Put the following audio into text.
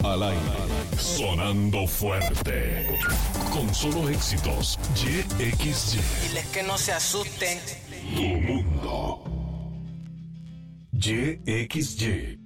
al aire. Sonando fuerte. Con solo éxitos. YXY. Diles que no se asusten. Tu mundo. YXY.